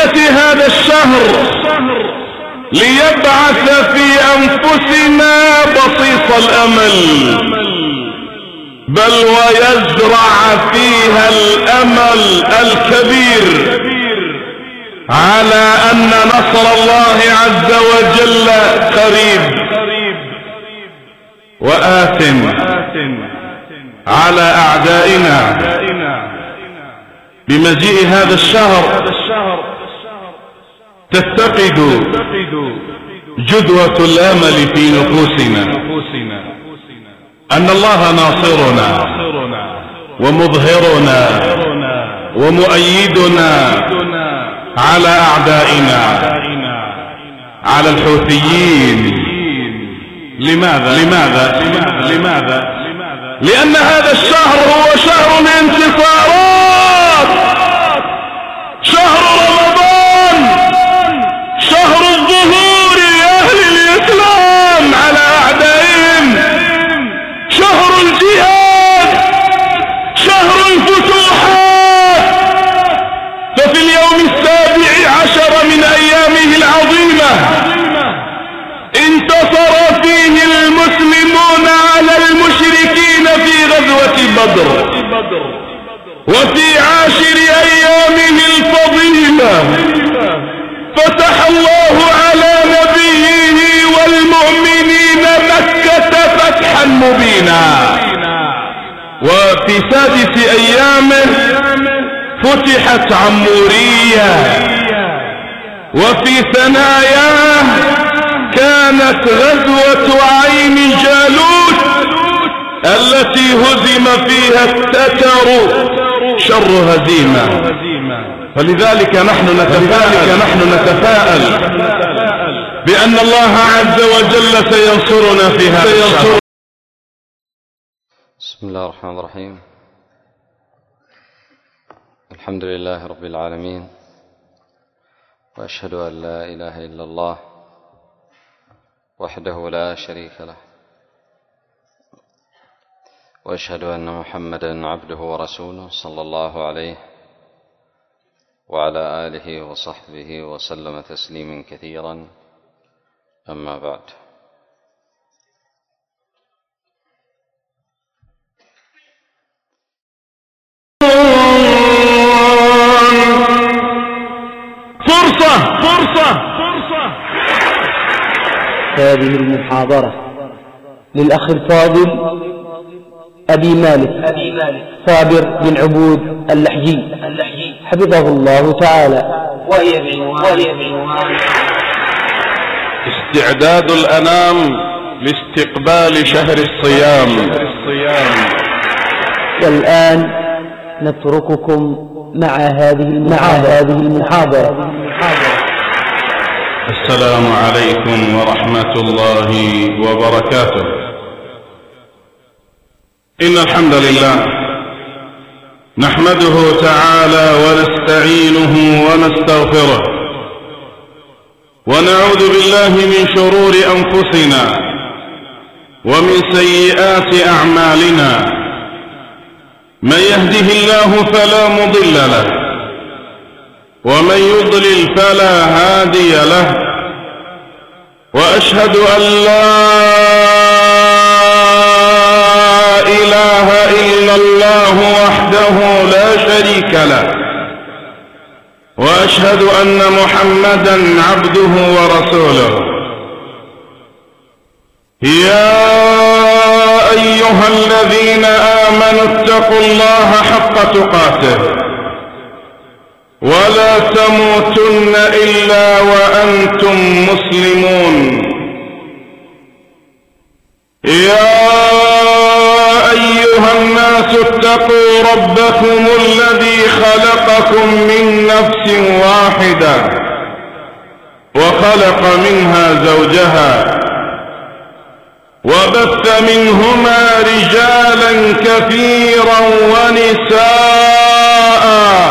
يأتي هذا الشهر ليبعث في أنفسنا بصيص الأمل، بل ويزرع فيها الأمل الكبير على أن نصر الله عز وجل قريب، وآت على أعدائنا بمجيء هذا الشهر تتقد جدوة الأمل في نفوسنا أن الله ناصرنا ومظهرنا ومؤيدنا على أعدائنا، على الحوثيين. لماذا؟ لأن هذا الشهر هو شهر الانتصارات، شهر رمضان، شهر الظهور لأهل الإسلام على أعدائهم، شهر الجهاد، شهر الفتوحات. ففي اليوم 17 من أيامه العظيمة انتصر فيه المسلمون على المشركين في غزوة بدر، وفي 10 أيامه الفضيلة فتح الله على نبيه والمؤمنين مكة فتحا مبينا، وفي 6 أيامه فتحت عمورية، وفي ثناياه كانت غزوة عين جالوت التي هزم فيها التتر شر هزيمة. فلذلك نحن نتفائل بأن الله عز وجل سينصرنا في هذا الشهر. بسم الله الرحمن الرحيم. الحمد لله رب العالمين، وأشهد أن لا إله إلا الله وحده لا شريك له، وأشهد أن محمدا عبده ورسوله صلى الله عليه وعلى آله وصحبه وسلم تسليما كثيرا. أما بعد، فرصة هذه المحاضرة للأخ الفاضل أبي مالك صابر بن عبود اللحجي حفظه الله تعالى، وهي بعنوان استعداد الأنام لاستقبال شهر الصيام. والآن نترككم مع هذه المحاضرة. السلام عليكم ورحمة الله وبركاته. إن الحمد لله نحمده تعالى ونستعينه ونستغفره، ونعوذ بالله من شرور أنفسنا ومن سيئات أعمالنا. من يهده الله فلا مضل له، ومن يضلل فلا هادي له، وأشهد أن لا إله إلا الله وحده لا شريك له، وأشهد أن محمدا عبده ورسوله. يا أيها الذين آمنوا اتقوا الله حق تقاته ولا تموتن إلا وأنتم مسلمون. يا أيها الناس اتقوا ربكم الذي خلقكم من نفس واحدة وخلق منها زوجها وبث منهما رجالا كثيرا ونساء،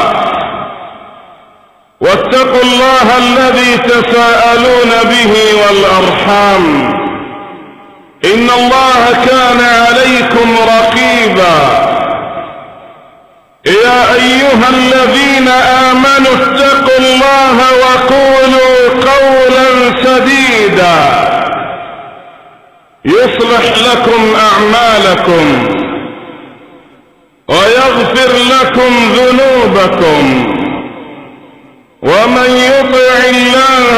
واتقوا الله الذي تساءلون به والأرحام، إن الله كان عليكم رقيبا. يا أيها الذين آمنوا اتقوا الله يصلح لكم أعمالكم ويغفر لكم ذنوبكم، ومن يطع الله